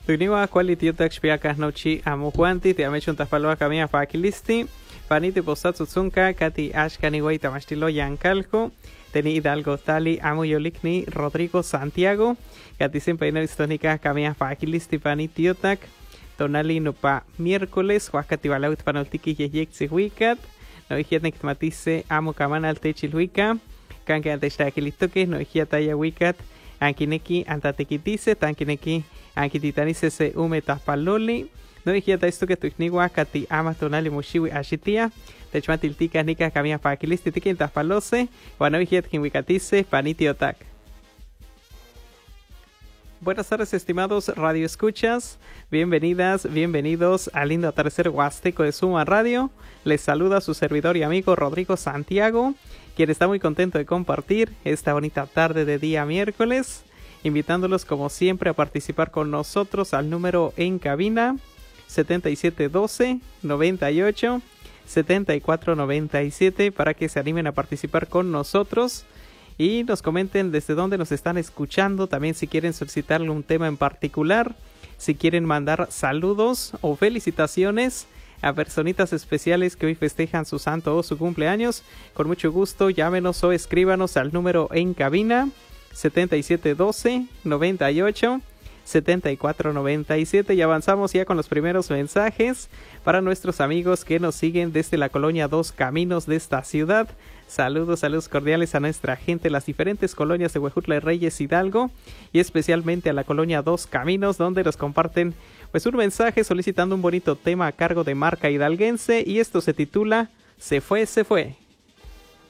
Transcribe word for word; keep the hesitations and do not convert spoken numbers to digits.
Tuniwa quality utak shpiakas nochi amujuanti te amechun taspaloa kamia pakilisti. Paniti posatsu tsunka kati ashkani wei tamastilo yankalko. Teni Hidalgo tali amuyolikni Rodrigo Santiago. Kati sempeino histónica kamia pakilisti paniti utak. Tonali nupa miércoles huakati balaut panoltiki yeyek zihuikat. No hietnek matisse amu kamanal techilhuika. Kanke anteshtakilitoke no hiataya wikat. Ankineki antatekitise tankineki ankititanise se ume tapaloli. No hiata esto que tuikniwa kati ama tonali mushiwi ashitia. Techmatiltika nika kamia pakilisti tikin tapalose. Wano hiat kinwikatise paniti otak. Buenas tardes, estimados radio escuchas. Bienvenidas, bienvenidos al lindo atardecer huasteco de Suma Radio. Les saluda su servidor y amigo Rodrigo Santiago, quien está muy contento de compartir esta bonita tarde de día miércoles, invitándolos como siempre a participar con nosotros al número en cabina setenta y siete doce, noventa y ocho, setenta y cuatro noventa y siete para que se animen a participar con nosotros y nos comenten desde dónde nos están escuchando, también si quieren solicitarle un tema en particular, si quieren mandar saludos o felicitaciones a personitas especiales que hoy festejan su santo o su cumpleaños. Con mucho gusto, llámenos o escríbanos al número en cabina setenta y siete doce, noventa y ocho, setenta y cuatro noventa y siete y avanzamos ya con los primeros mensajes para nuestros amigos que nos siguen desde la colonia Dos Caminos de esta ciudad. Saludos, saludos cordiales a nuestra gente de las diferentes colonias de Huejutla de Reyes, Hidalgo, y especialmente a la colonia Dos Caminos, donde nos comparten pues un mensaje solicitando un bonito tema a cargo de Marca Hidalguense, y esto se titula Se fue, se fue.